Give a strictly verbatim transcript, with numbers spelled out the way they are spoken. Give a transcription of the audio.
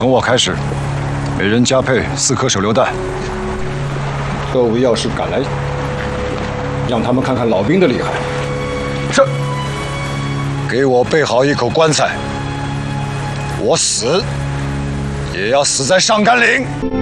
从我开始，每人加配四颗手榴弹。各位要是敢来，让他们看看老兵的厉害。是。给我备好一口棺材，我死也要死在上甘岭。